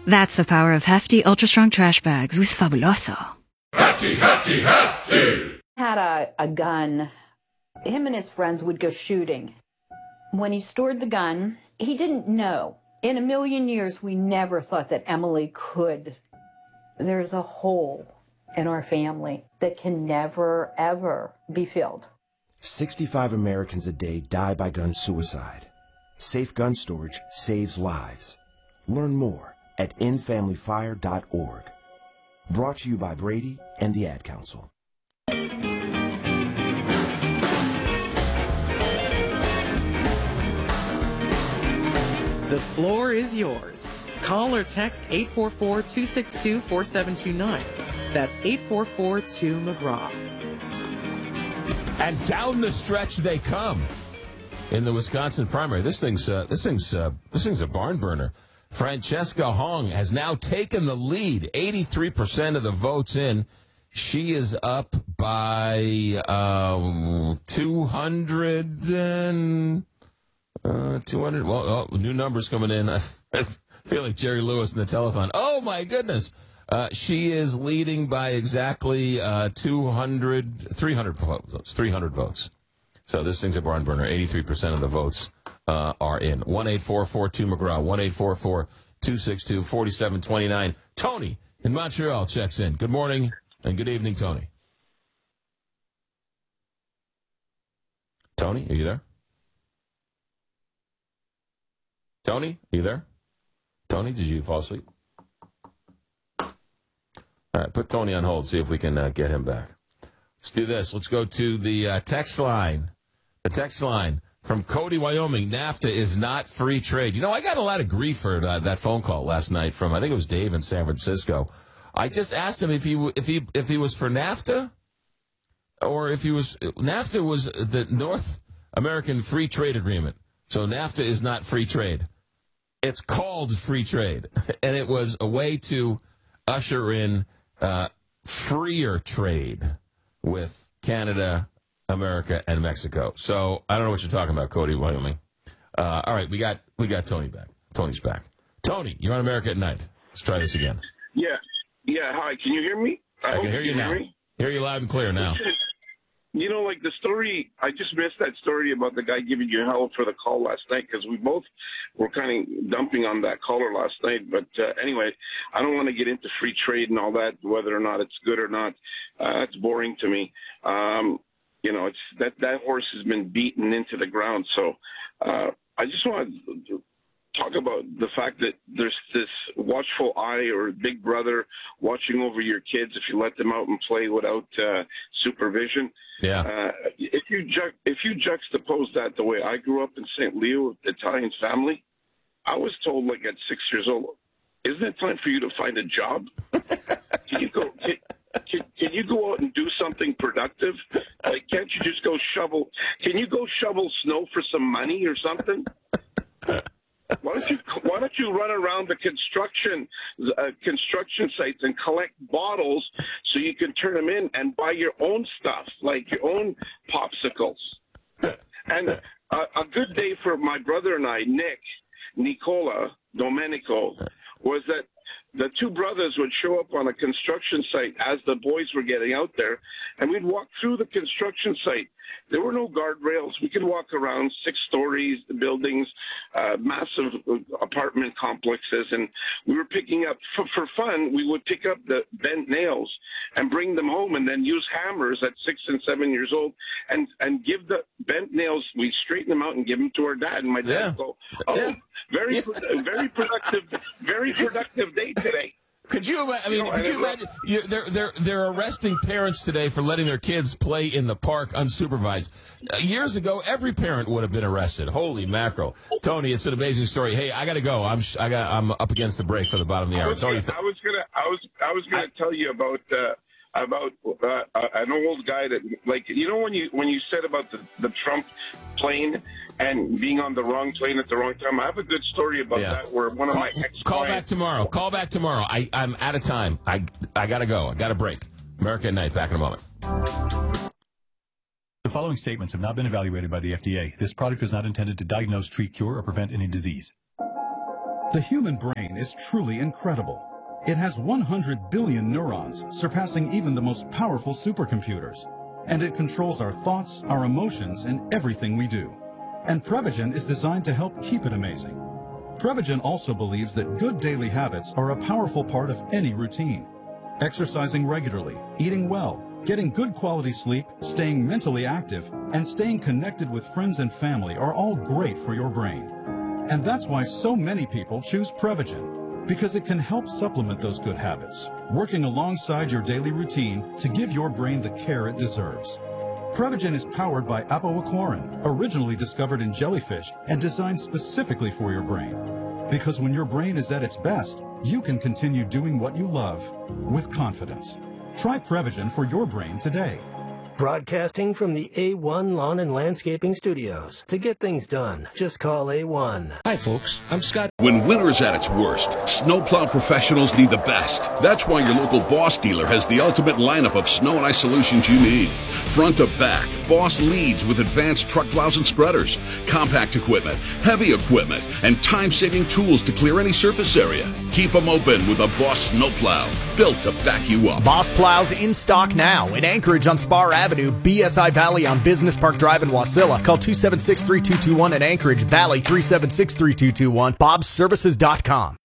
That's the power of hefty, ultra-strong trash bags with Fabuloso. Hefty, hefty, hefty! Had a gun. Him and his friends would go shooting. When he stored the gun, he didn't know. In a million years, we never thought that Emily could. There's a hole in our family that can never, ever be filled. 65 Americans a day die by gun suicide. Safe gun storage saves lives. Learn more at endfamilyfire.org. Brought to you by Brady and the Ad Council. The floor is yours. Call or text 844-262-4729. That's 844-2-McGraw. And down the stretch they come in the Wisconsin primary. This thing's a barn burner. Francesca Hong has now taken the lead. 83% of the votes in. She is up by 200. Well, new numbers coming in. I feel like Jerry Lewis in the telethon. Oh, my goodness. She is leading by exactly 300 votes. 300 votes. So this thing's a barn burner. 83% of the votes are in. 1-844-2-McGraw. 1-844-262-4729. Tony in Montreal checks in. Good morning and good evening, Tony. Tony, are you there? Tony, are you there? Tony, did you fall asleep? All right, put Tony on hold, see if we can get him back. Let's do this. Let's go to the text line. The text line from Cody, Wyoming. NAFTA is not free trade. You know, I got a lot of grief for that phone call last night from, I think it was Dave in San Francisco. I just asked him if he was for NAFTA or if he was. NAFTA was the North American Free Trade Agreement. So NAFTA is not free trade. It's called free trade. And it was a way to usher in freer trade with Canada, America, and Mexico. So I don't know what you're talking about, Cody, Wyoming. All right, we got Tony back. Tony's back. Tony, you're on America at Night. Let's try this again. Yeah. Hi, can you hear me? I can hear you now. Hear you loud and clear now. You know, like the story, I just missed that story about the guy giving you hell for the call last night because we both were kind of dumping on that caller last night. But anyway, I don't want to get into free trade and all that, whether or not it's good or not. That's boring to me. You know, it's that horse has been beaten into the ground. So I just want to talk about the fact that there's this watchful eye or big brother watching over your kids if you let them out and play without supervision. Yeah. If you juxtapose that the way I grew up in St. Leo, Italian family, I was told like at 6 years old, isn't it time for you to find a job? Can you go out and do something productive? Like, can't you just go shovel? Can you go shovel snow for some money or something? Why don't you run around the construction sites and collect bottles so you can turn them in and buy your own stuff, like your own popsicles? And a good day for my brother and I, Nicola, Domenico, was that the two brothers would show up on a construction site as the boys were getting out there, and we'd walk through the construction site. There were no guardrails. We could walk around 6 stories, the buildings, massive apartment complexes, and we were picking up, for fun, we would pick up the bent nails and bring them home and then use hammers at 6 and 7 years old and give the bent nails, we straighten them out and give them to our dad. And my dad would go, very productive day today. Could you imagine? Could you imagine? They're arresting parents today for letting their kids play in the park unsupervised. Years ago, every parent would have been arrested. Holy mackerel, Tony! It's an amazing story. Hey, I got to go. I'm up against the break for the bottom of the hour. Tony, I was gonna tell you about an old guy that, like, you know, when you said about the Trump plane and being on the wrong plane at the wrong time. I have a good story about that where one of my ex-clients... Call back tomorrow. I'm out of time. I got to go. I got a break. America at Night. Back in a moment. The following statements have not been evaluated by the FDA. This product is not intended to diagnose, treat, cure, or prevent any disease. The human brain is truly incredible. It has 100 billion neurons, surpassing even the most powerful supercomputers. And it controls our thoughts, our emotions, and everything we do. And Prevagen is designed to help keep it amazing. Prevagen also believes that good daily habits are a powerful part of any routine. Exercising regularly, eating well, getting good quality sleep, staying mentally active, and staying connected with friends and family are all great for your brain. And that's why so many people choose Prevagen, because it can help supplement those good habits, working alongside your daily routine to give your brain the care it deserves. Prevagen is powered by apoaquarin, originally discovered in jellyfish and designed specifically for your brain. Because when your brain is at its best, you can continue doing what you love with confidence. Try Prevagen for your brain today. Broadcasting from the A1 Lawn and Landscaping Studios. To get things done, just call A1. Hi, folks. I'm Scott. When winter is at its worst, snowplow professionals need the best. That's why your local Boss dealer has the ultimate lineup of snow and ice solutions you need. Front to back, Boss leads with advanced truck plows and spreaders, compact equipment, heavy equipment, and time-saving tools to clear any surface area. Keep them open with a Boss snowplow, built to back you up. Boss plows in stock now in Anchorage on Spar Avenue, BSI Valley on Business Park Drive in Wasilla. Call 276-3221 in Anchorage, Valley 376-3221, bobsservices.com.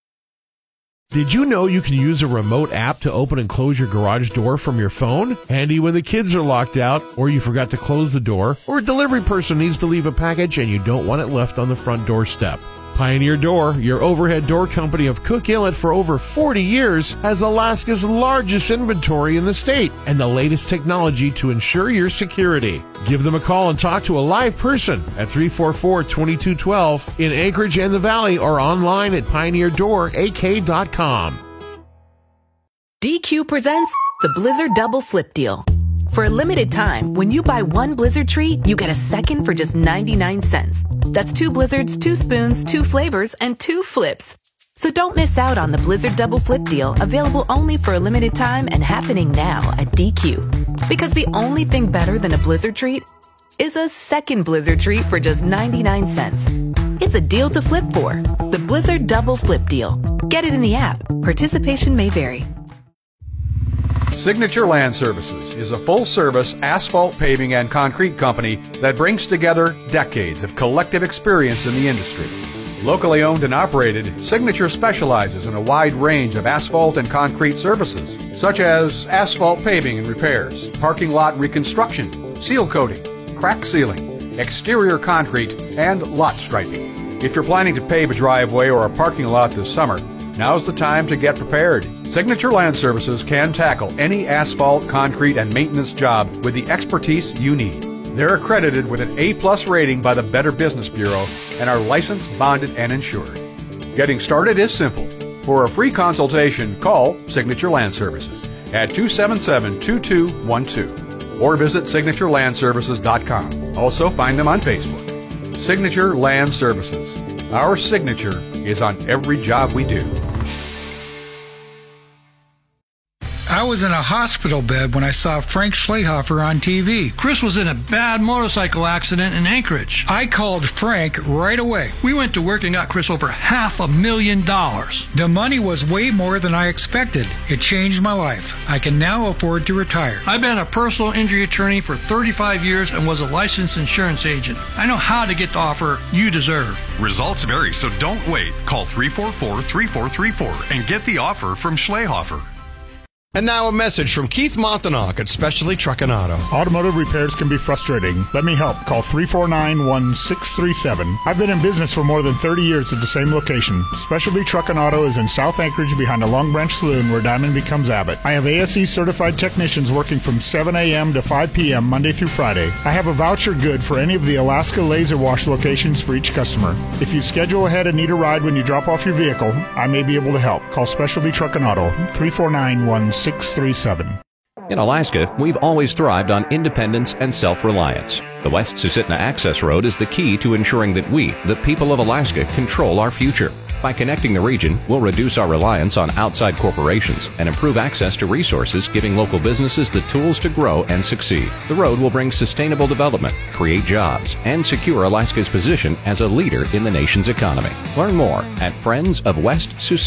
Did you know you can use a remote app to open and close your garage door from your phone? Handy when the kids are locked out, or you forgot to close the door, or a delivery person needs to leave a package and you don't want it left on the front doorstep. Pioneer Door, your overhead door company of Cook Inlet for over 40 years, has Alaska's largest inventory in the state and the latest technology to ensure your security. Give them a call and talk to a live person at 344-2212 in Anchorage and the Valley, or online at pioneerdoorak.com. DQ presents the Blizzard Double Flip Deal. For a limited time, when you buy one Blizzard treat, you get a second for just 99 cents. That's 2 Blizzards, 2 spoons, 2 flavors, and 2 flips. So don't miss out on the Blizzard Double Flip Deal, available only for a limited time and happening now at DQ. Because the only thing better than a Blizzard treat is a second Blizzard treat for just 99 cents. It's a deal to flip for. The Blizzard Double Flip Deal. Get it in the app. Participation may vary. Signature Land Services is a full-service asphalt paving and concrete company that brings together decades of collective experience in the industry. Locally owned and operated, Signature specializes in a wide range of asphalt and concrete services, such as asphalt paving and repairs, parking lot reconstruction, seal coating, crack sealing, exterior concrete, and lot striping. If you're planning to pave a driveway or a parking lot this summer, now's the time to get prepared. Signature Land Services can tackle any asphalt, concrete, and maintenance job with the expertise you need. They're accredited with an A+ rating by the Better Business Bureau and are licensed, bonded, and insured. Getting started is simple. For a free consultation, call Signature Land Services at 277-2212 or visit signaturelandservices.com. Also find them on Facebook. Signature Land Services. Our signature is on every job we do. I was in a hospital bed when I saw Frank Schlehofer on TV. Chris was in a bad motorcycle accident in Anchorage. I called Frank right away. We went to work and got Chris over $500,000. The money was way more than I expected. It changed my life. I can now afford to retire. I've been a personal injury attorney for 35 years and was a licensed insurance agent. I know how to get the offer you deserve. Results vary, so don't wait. Call 344-3434 and get the offer from Schlehofer. And now a message from Keith Montanok at Specialty Truck and Auto. Automotive repairs can be frustrating. Let me help. Call 349-1637. I've been in business for more than 30 years at the same location. Specialty Truck and Auto is in South Anchorage behind the Long Branch Saloon where Diamond becomes Abbott. I have ASE certified technicians working from 7 a.m. to 5 p.m. Monday through Friday. I have a voucher good for any of the Alaska Laser Wash locations for each customer. If you schedule ahead and need a ride when you drop off your vehicle, I may be able to help. Call Specialty Truck and Auto, 349-1637. In Alaska, we've always thrived on independence and self-reliance. The West Susitna Access Road is the key to ensuring that we, the people of Alaska, control our future. By connecting the region, we'll reduce our reliance on outside corporations and improve access to resources, giving local businesses the tools to grow and succeed. The road will bring sustainable development, create jobs, and secure Alaska's position as a leader in the nation's economy. Learn more at Friends of West Sioux